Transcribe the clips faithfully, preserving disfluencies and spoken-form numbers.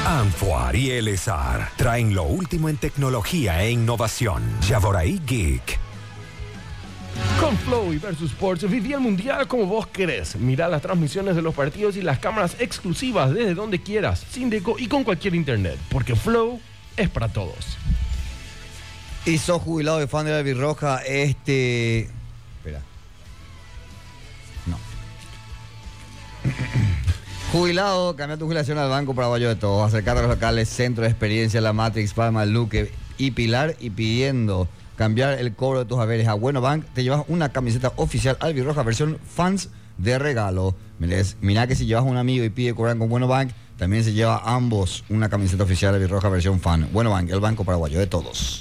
Amfuar y Elezar traen lo último en tecnología e innovación. Yavoray Geek. Con Flow y Versus Sports, viví el mundial como vos querés. Mirá las transmisiones de los partidos y las cámaras exclusivas desde donde quieras, sin deco y con cualquier internet, porque Flow es para todos. Y sos jubilado de fan de la Albirroja, este... Espera. No. Jubilado, cambia tu jubilación al Banco Paraguayo de Todos. Acercate a los locales Centro de Experiencia, La Matrix, Palma, Luque y Pilar, y pidiendo cambiar el cobro de tus haberes a Bueno Bank, te llevas una camiseta oficial Albirroja versión fans de regalo. Mirá que si llevas un amigo y pide cobrar con Bueno Bank, también se lleva ambos una camiseta oficial Albirroja versión fan. Bueno Bank, el Banco Paraguayo de Todos.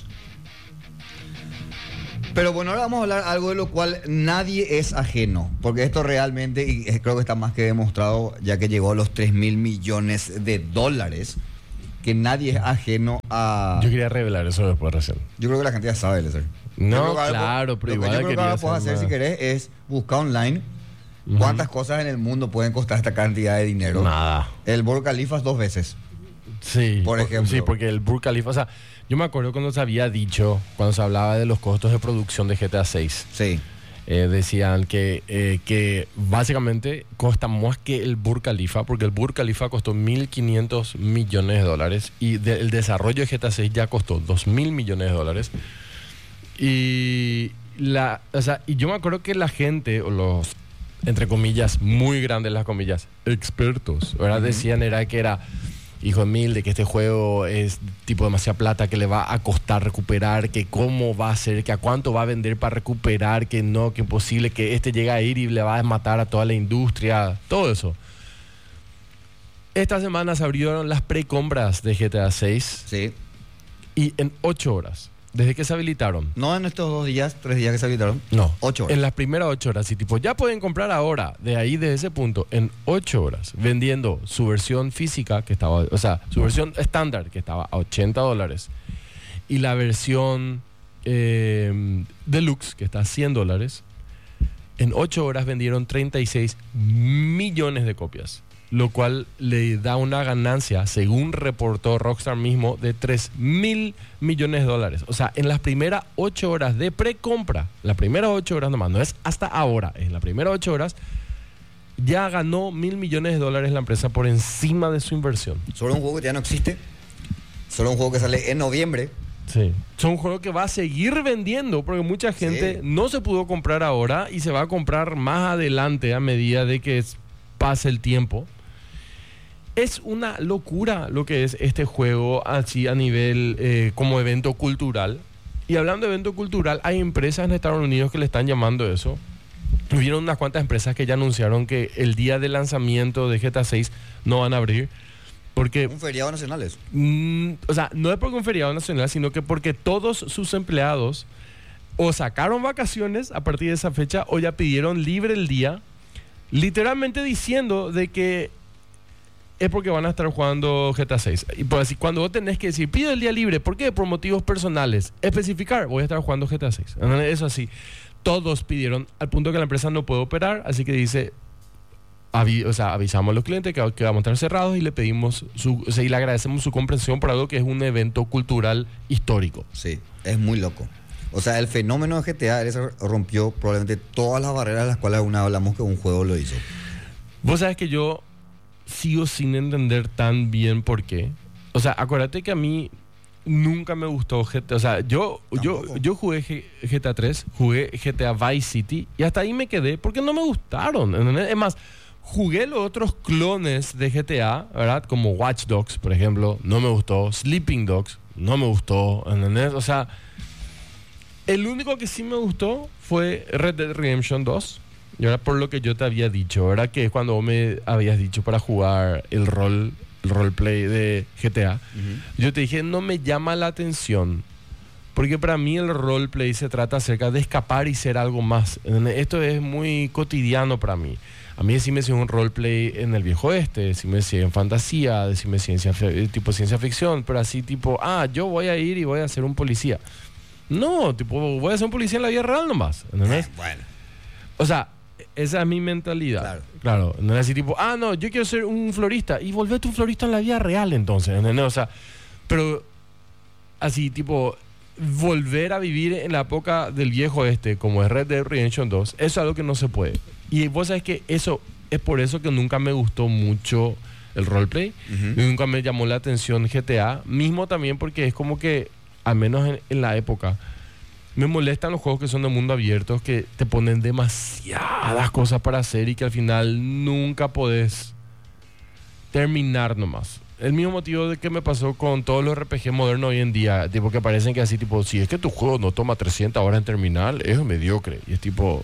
Pero bueno, ahora vamos a hablar algo de lo cual nadie es ajeno, porque esto realmente, y creo que está más que demostrado, ya que llegó a los tres mil millones de dólares, que nadie es ajeno a... Yo quería revelar eso después recién. Yo creo que la gente ya sabe, Lezer. No, claro, algo, pero lo igual que yo creo que ahora hacer puedes hacer, más. si querés, es buscar online Uh-huh. cuántas cosas en el mundo pueden costar esta cantidad de dinero. Nada. El Burj Khalifa dos veces. Sí, por ejemplo. Sí, porque el Burj Khalifa, o sea, yo me acuerdo cuando se había dicho, cuando se hablaba de los costos de producción de G T A seis. Sí. Eh, decían que, eh, que básicamente cuesta más que el Burj Khalifa, porque el Burj Khalifa costó mil quinientos millones de dólares y de, el desarrollo de G T A seis ya costó dos mil millones de dólares. Y, la, o sea, y yo me acuerdo que la gente, o los, entre comillas, muy grandes las comillas, expertos, ¿verdad? Uh-huh. Decían era que era... hijo de mil, de que este juego es tipo demasiada plata, que le va a costar recuperar, que cómo va a ser, que a cuánto va a vender para recuperar, que no, que imposible, que este llega a ir y le va a matar a toda la industria, todo eso. Esta semana se abrieron las precompras de G T A seis. Sí. Y en ocho horas, desde que se habilitaron. No en estos dos días, tres días que se habilitaron. No. Ocho horas. En las primeras ocho horas. Y tipo, ya pueden comprar ahora, de ahí, de ese punto, en ocho horas, vendiendo su versión física, que estaba, o sea, su versión estándar, que estaba a ochenta dólares, y la versión eh, deluxe, que está a cien dólares, en ocho horas vendieron treinta y seis millones de copias. Lo cual le da una ganancia, según reportó Rockstar mismo, de tres mil millones de dólares. O sea, en las primeras ocho horas de precompra, las primeras ocho horas nomás, no es hasta ahora, en las primeras ocho horas, ya ganó mil millones de dólares la empresa por encima de su inversión. Sobre un juego que ya no existe, sobre un juego que sale en noviembre. Sí. Es un juego que va a seguir vendiendo, porque mucha gente sí. no se pudo comprar ahora y se va a comprar más adelante a medida de que pase el tiempo. Es una locura lo que es este juego así a nivel eh, como evento cultural. Y hablando de evento cultural, hay empresas en Estados Unidos que le están llamando eso. Hubieron unas cuantas empresas que ya anunciaron que el día de lanzamiento de G T A seis no van a abrir. Porque, un feriado nacional es. Mm, o sea, no es porque un feriado nacional, sino que porque todos sus empleados o sacaron vacaciones a partir de esa fecha o ya pidieron libre el día, literalmente diciendo de que es porque van a estar jugando G T A seis. Y pues así, cuando vos tenés que decir, pido el día libre, ¿por qué? Por motivos personales. Especificar, voy a estar jugando G T A seis. Eso así. Todos pidieron, al punto que la empresa no puede operar, así que dice, avi, o sea, avisamos a los clientes que, que vamos a estar cerrados y le pedimos su, o sea, y le agradecemos su comprensión por algo que es un evento cultural histórico. Sí, es muy loco. O sea, el fenómeno de G T A rompió probablemente todas las barreras de las cuales alguna vez hablamos que un juego lo hizo. Vos sabés que yo sigo sin entender tan bien por qué. O sea, acuérdate que a mí nunca me gustó G T A. O sea, yo, yo, yo jugué G T A tres, jugué G T A Vice City y hasta ahí me quedé porque no me gustaron. ¿Entendés? Es más, jugué los otros clones de G T A, ¿verdad? Como Watch Dogs, por ejemplo, no me gustó. Sleeping Dogs, no me gustó. ¿Entendés? O sea, el único que sí me gustó fue Red Dead Redemption dos. Y ahora por lo que yo te había dicho, ¿verdad? Que es cuando vos me habías dicho para jugar el rol, el roleplay de G T A. Uh-huh. Yo te dije, no me llama la atención. Porque para mí el roleplay se trata acerca de escapar y ser algo más. Esto es muy cotidiano para mí. A mí decime si es un roleplay en el viejo oeste, decime si es en fantasía, decime ciencia, tipo ciencia ficción, pero así tipo, ah, yo voy a ir y voy a ser un policía. No, tipo, voy a ser un policía en la vida real nomás. ¿Entendés? Bueno. O sea, esa es mi mentalidad. Claro. Claro. No es así tipo, ah, no, yo quiero ser un florista. Y volvete un florista en la vida real entonces. ¿Entendés? O sea, pero así tipo, volver a vivir en la época del viejo este, como es Red Dead Redemption dos, eso es algo que no se puede. Y vos sabés que eso es por eso que nunca me gustó mucho el roleplay. Ujú. Y nunca me llamó la atención G T A. Mismo también porque es como que, al menos en, en la época, me molestan los juegos que son de mundo abierto, que te ponen demasiadas cosas para hacer y que al final nunca podés terminar nomás. El mismo motivo de que me pasó con todos los R P G modernos hoy en día, tipo que parecen que así, tipo, si es que tu juego no toma trescientas horas en terminar, es mediocre. Y es tipo,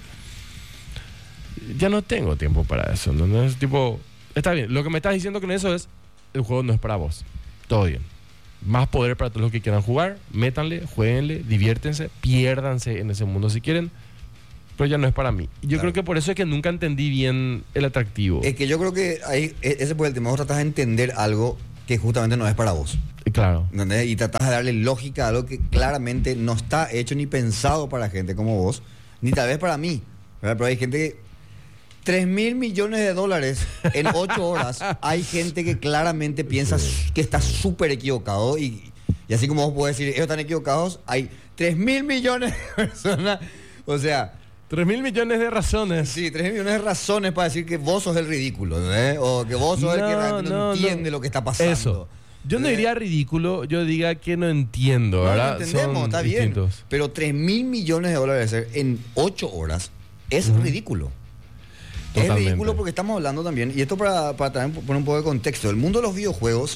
ya no tengo tiempo para eso, ¿no? No es tipo, está bien, lo que me estás diciendo con eso es, el juego no es para vos. Todo bien. Más poder para todos los que quieran jugar, métanle, jueguenle, diviértense, piérdanse en ese mundo si quieren, pero ya no es para mí. Y yo Claro. creo que por eso es que nunca entendí bien el atractivo. Es que yo creo que ahí, e- ese fue el tema. Vos tratás de entender algo que justamente no es para vos. Claro. ¿Entendés? Y tratás de darle lógica a algo que claramente no está hecho ni pensado para gente como vos, ni tal vez para mí. ¿Verdad? Pero hay gente que... tres mil millones de dólares en ocho horas. Hay gente que claramente piensa que está súper equivocado. Y, y así como vos podés decir, ellos están equivocados, hay tres mil millones de personas. O sea... Tres mil millones de razones. Sí, tres mil millones de razones para decir que vos sos el ridículo, ¿eh? O que vos sos el que No, realmente no, no, entiende no. lo que está pasando. Eso. Yo no ¿Eh? diría ridículo, yo diría que no entiendo, No, ¿verdad? lo entendemos, Son está bien. distintos. Pero tres mil millones de dólares en ocho horas es Ujú. ridículo. Totalmente. Es ridículo porque estamos hablando también, y esto para, para también poner un poco de contexto, el mundo de los videojuegos,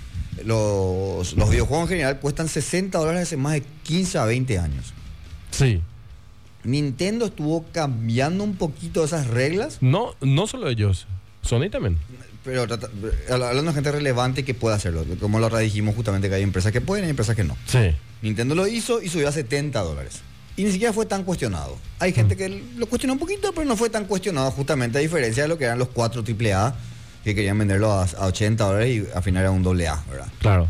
los, los videojuegos en general cuestan sesenta dólares hace más de quince a veinte años. Sí. Nintendo estuvo cambiando un poquito esas reglas, No, no solo ellos, Sony también. pero trata- hablando de gente relevante que puede hacerlo. Como lo dijimos justamente, que hay empresas que pueden y empresas que no. Sí. Nintendo lo hizo y subió a setenta dólares. Y ni siquiera fue tan cuestionado. Hay gente Mm. que lo cuestionó un poquito, pero no fue tan cuestionado, justamente a diferencia de lo que eran los cuatro triple A, que querían venderlo a, a ochenta dólares y al final era un doble A, ¿verdad? Claro.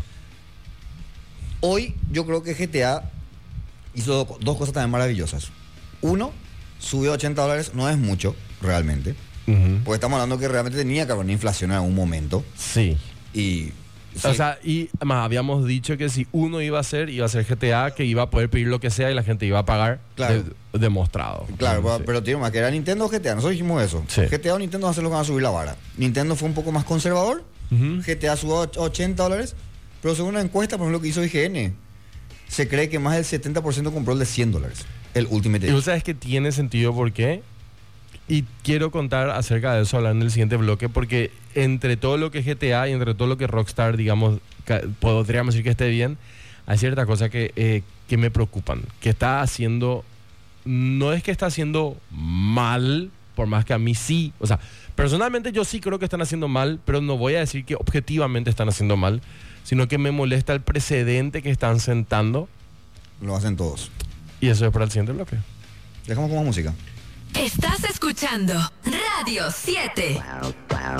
Hoy yo creo que G T A hizo do- dos cosas también maravillosas. Uno, subió a ochenta dólares, no es mucho, realmente. Ujú. Porque estamos hablando que realmente tenía que haber una inflación en algún momento. Sí. Y... O sí, sea, y además habíamos dicho que si uno iba a ser, iba a ser G T A, que iba a poder pedir lo que sea y la gente iba a pagar. Claro. De- demostrado. Claro, Sí. pero, pero tiene más que era Nintendo o G T A, nosotros dijimos eso. Sí. G T A o Nintendo van a ser los que van a subir la vara. Nintendo fue un poco más conservador, Ujú. G T A subió a ochenta dólares, pero según una encuesta, por ejemplo, que hizo I G N, se cree que más del setenta por ciento compró el de cien dólares, el Ultimate Y Edition. vos sabes que tiene sentido por qué. Y quiero contar acerca de eso hablando en el siguiente bloque, porque entre todo lo que es G T A y entre todo lo que Rockstar, digamos, ca- podríamos decir que esté bien, hay ciertas cosas que, eh, que me preocupan. Que está haciendo, no es que está haciendo mal, por más que a mí sí, o sea, personalmente yo sí creo que están haciendo mal, pero no voy a decir que objetivamente están haciendo mal, sino que me molesta el precedente que están sentando, Lo hacen todos. y eso es para el siguiente bloque. Dejamos con más música. Estás escuchando Radio siete.